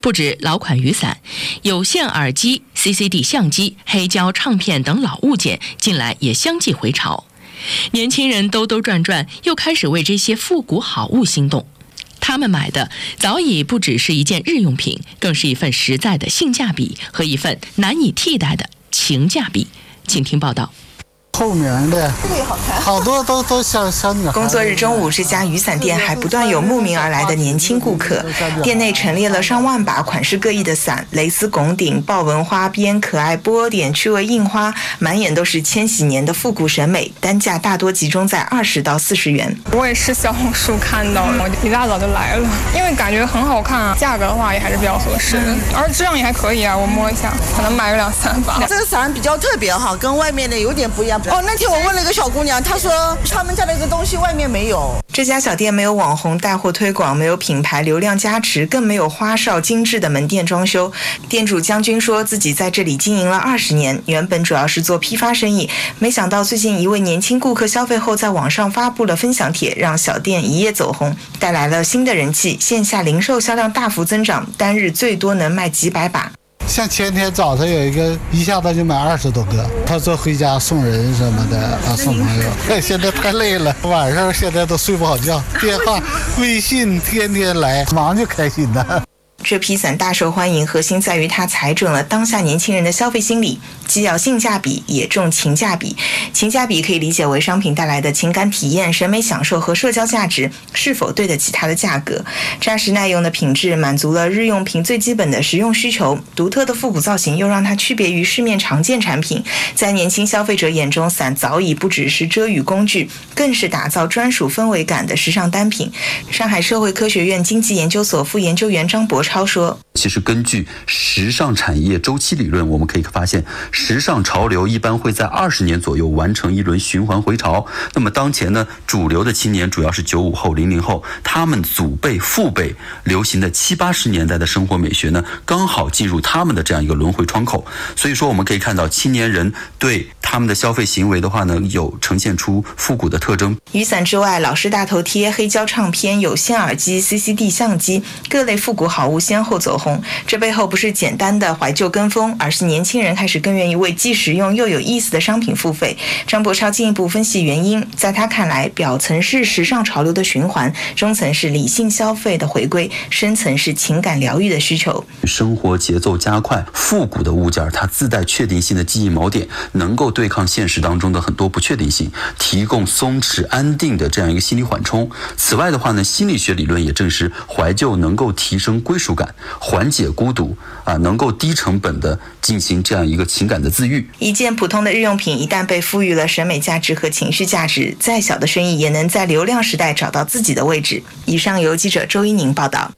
不止老款雨伞，有线耳机、CCD 相机、黑胶唱片等老物件近来也相继回潮。年轻人兜兜转转，又开始为这些复古好物心动。他们买的早已不只是一件日用品，更是一份实在的性价比和一份难以替代的情价比。请听报道。 透明的，这个也好看，好多都小女孩。 工作日中午，这家雨伞店还不断有慕名而来的年轻顾客。店内陈列了上万把款式各异的伞，蕾丝拱顶、豹纹花边、可爱波点、趣味印花，满眼都是千禧年的复古审美，单价大多集中在20到40元。 我也是小红书看到的，我一大早就来了，因为感觉很好看啊，价格的话也还是比较合适的，而质量也还可以啊，我摸一下，可能买个2-3把。 这个伞比较特别哈，跟外面的有点不一样。那天我问了一个小姑娘，她说他们家的一个东西外面没有。 这家小店没有网红带货推广，没有品牌流量加持，更没有花哨精致的门店装修。店主江军说自己在这里经营了20年，原本主要是做批发生意，没想到最近一位年轻顾客消费后在网上发布了分享帖，让小店一夜走红，带来了新的人气，线下零售销量大幅增长，单日最多能卖几百把。 像前天早上有一个一下子就买20多个，他说回家送人什么的送朋友。现在太累了，晚上现在都睡不好觉，电话、微信天天来，忙就开心的。 这批伞大受欢迎，核心在于它踩准了当下年轻人的消费心理，既要性价比，也重情价比。情价比可以理解为商品带来的情感体验、审美享受和社交价值是否对得起它的价格。扎实耐用的品质满足了日用品最基本的实用需求，独特的复古造型又让它区别于市面常见产品。在年轻消费者眼中，伞早已不只是遮雨工具，更是打造专属氛围感的时尚单品。上海社会科学院经济研究所副研究员张博超说， 其实根据时尚产业周期理论，我们可以发现时尚潮流一般会在20年左右完成一轮循环回潮。那么当前呢，主流的青年主要是95后、00后，他们祖辈父辈流行的70、80年代的生活美学呢，刚好进入他们的这样一个轮回窗口。所以说我们可以看到青年人对他们的消费行为的话呢，有呈现出复古的特征。 雨伞之外，老式大头贴、黑胶唱片、有线耳机、CCD 相机，各类复古好物先后走红。这背后不是简单的怀旧跟风，而是年轻人开始更愿意为既实用又有意思的商品付费。张博超进一步分析原因，在他看来，表层是时尚潮流的循环，中层是理性消费的回归，深层是情感疗愈的需求。 生活节奏加快，复古的物件它自带确定性的记忆锚点，能够对抗现实当中的很多不确定性，提供松弛安定的这样一个心理缓冲。此外的话呢，心理学理论也证实怀旧能够提升归属感，缓解孤独能够低成本的进行这样一个情感的自愈。 一件普通的日用品一旦被赋予了审美价值和情绪价值，再小的生意也能在流量时代找到自己的位置。以上由记者周一宁报道。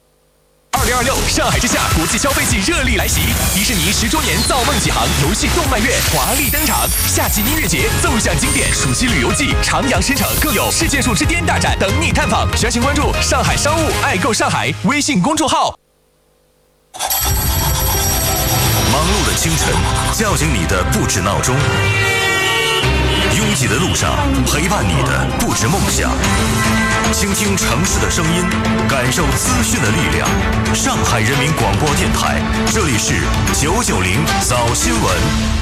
2026上海之夏国际消费季热力来袭，迪士尼10周年造梦启航游戏动漫月华丽登场，夏季音乐节奏响经典，暑期旅游季徜徉诗城，更有世界树之巅大展等你探访。详情关注上海商务爱购上海微信公众号。 忙碌的清晨，叫醒你的不止闹钟；拥挤的路上，陪伴你的不止梦想。倾听城市的声音，感受资讯的力量。上海人民广播电台，这里是990早新闻。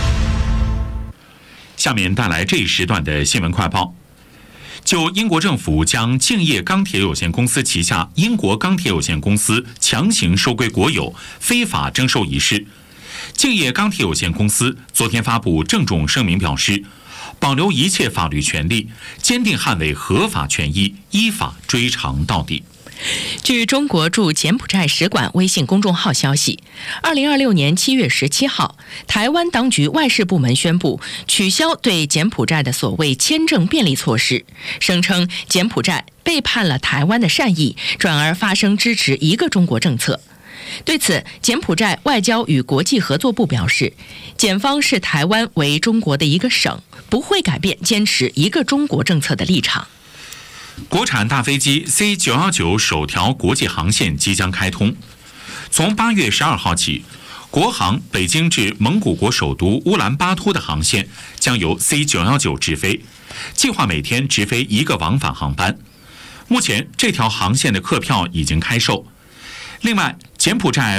下面带来这一时段的新闻快报。就英国政府将敬业钢铁有限公司旗下英国钢铁有限公司强行收归国有、非法征收一事，敬业钢铁有限公司昨天发布郑重声明，表示保留一切法律权利，坚定捍卫合法权益，依法追偿到底。 据中国驻柬埔寨使馆微信公众号消息，2026年7月17号，台湾当局外事部门宣布取消对柬埔寨的所谓签证便利措施，声称柬埔寨背叛了台湾的善意，转而发声支持一个中国政策。对此，柬埔寨外交与国际合作部表示，柬方视台湾为中国的一个省，不会改变坚持一个中国政策的立场。 国产大飞机 C919 首条国际航线即将开通，从8月12号起，国航北京至蒙古国首都乌兰巴托的航线将由 C919 直飞，计划每天直飞1个往返航班。目前这条航线的客票已经开售。另外，柬埔寨